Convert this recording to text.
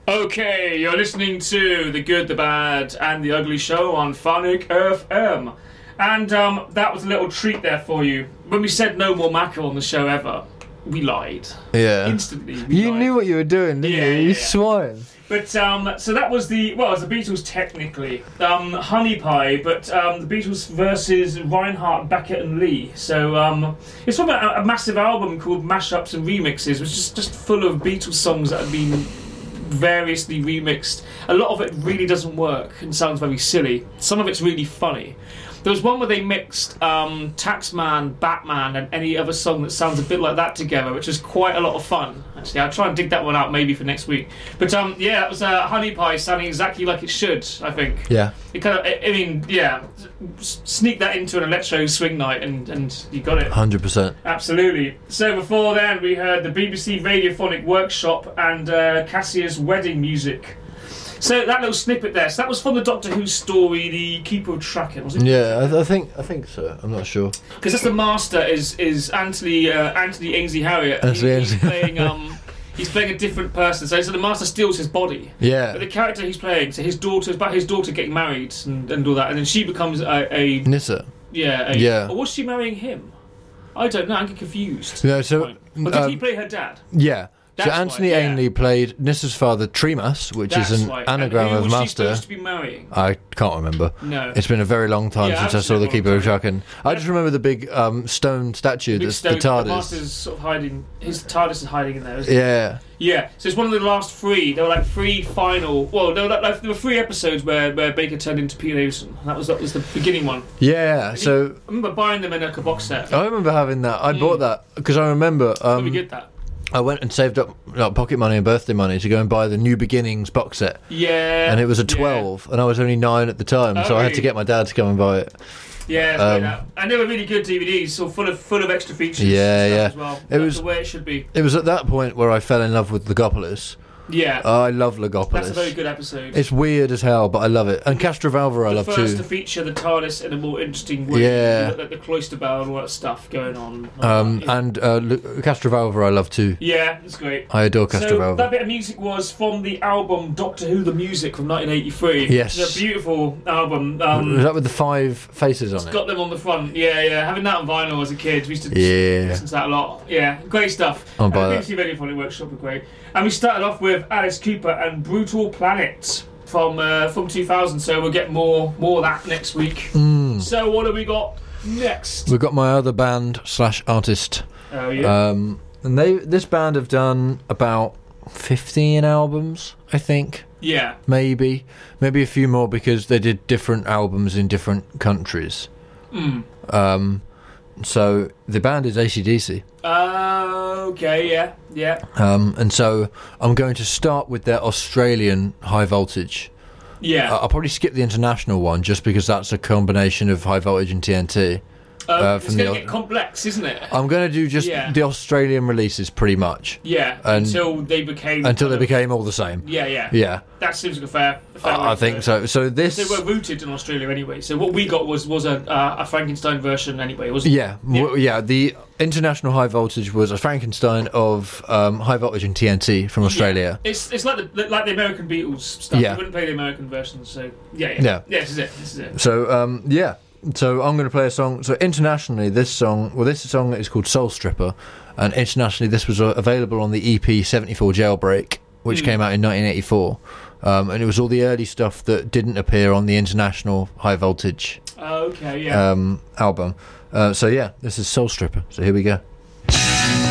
Okay, you're listening to The Good, The Bad and The Ugly Show on Phonic FM. And that was a little treat there for you. When we said no more Macca on the show ever, we lied. Yeah. Instantly. You knew what you were doing, didn't you? You swine. But, so that was it was the Beatles technically. Honey Pie, but the Beatles versus Reinhardt, Beckett and Lee. So, it's from a massive album called Mashups and Remixes, which is just full of Beatles songs that have been variously remixed. A lot of it really doesn't work and sounds very silly. Some of it's really funny. There was one where they mixed Taxman, Batman and any other song that sounds a bit like that together, which is quite a lot of fun. Actually, I'll try and dig that one out maybe for next week. But yeah, that was Honey Pie sounding exactly like it should, I think. Yeah. It kind of, I mean, yeah, sneak that into an electro swing night and you got it. 100%. Absolutely. So before then, we heard the BBC Radiophonic Workshop and Cassia's Wedding Music. So that little snippet there, so that was from the Doctor Who story, The Keeper of Traken, was it? Yeah, I think so. I'm not sure. Because that's the master is Anthony Ainsley Harriott. He's playing a different person. So the master steals his body. Yeah. But the character he's playing, so his daughter getting married and all that, and then she becomes a Nyssa. Yeah. Or was she marrying him? I don't know. I'm getting confused. Yeah. So. Or did he play her dad? Yeah. That's so Anthony Ainley played Nyssa's father, Tremas, which is an anagram of master. Who was she supposed to be marrying? I can't remember. No. It's been a very long time since I saw The Keeper of Traken. I just remember the big stone statue that's the TARDIS. The master's sort of hiding. His TARDIS is hiding in there, isn't it? Yeah. Yeah, so it's one of the last three. There were like three final. Well, there were three episodes where Baker turned into Peter Davison. That was the beginning one. Yeah, so I remember buying them in a box set. I remember having that. I bought that because I remember. We get that. I went and saved up pocket money and birthday money to go and buy the New Beginnings box set. Yeah. And it was a 12, and I was only 9 at the time, so I had to get my dad to come and buy it. Yeah, and they were really good DVDs, so full of extra features. Yeah. As well. That's the way it should be. It was at that point where I fell in love with Legopolis. Yeah. I love Legopolis. That's a very good episode. It's weird as hell, but I love it. And Castrovalva I love too. The first to feature the TARDIS in a more interesting way. Yeah. Like the cloister bell and all that stuff going on. And Castrovalva I love too. Yeah, it's great. I adore Castrovalva. So that bit of music was from the album Doctor Who The Music from 1983. Yes. It's a beautiful album. Was that with the 5 faces on it? It's got them on the front. Yeah. Having that on vinyl as a kid, we used to listen to that a lot. Yeah, great stuff. I'll buy that. BBC Radiophonic Workshop are great. And we started off with Alice Cooper and Brutal Planet from 2000, so we'll get more of that next week. So what have we got next? We've got my other band / artist. Oh yeah. And this band have done about 15 albums, I think. Yeah. Maybe a few more because they did different albums in different countries. So the band is AC/DC. Okay, yeah. And so I'm going to start with their Australian High Voltage. Yeah. I'll probably skip the international one just because that's a combination of High Voltage and TNT. It's going to get complex, isn't it? I'm going to do just the Australian releases pretty much. Yeah, until they became all the same. Yeah. That seems like a fair I think so. So this... They were rooted in Australia anyway, so what we got was a Frankenstein version anyway, wasn't it? Yeah, the international High Voltage was a Frankenstein of High Voltage and TNT from Australia. It's like the American Beatles stuff. You wouldn't play the American versions, so yeah, this is it. So So I'm going to play a song. So internationally, this song is called Soul Stripper, and internationally this was available on the EP 74 Jailbreak, which came out in 1984, and it was all the early stuff that didn't appear on the international High Voltage album. So this is Soul Stripper. So here we go.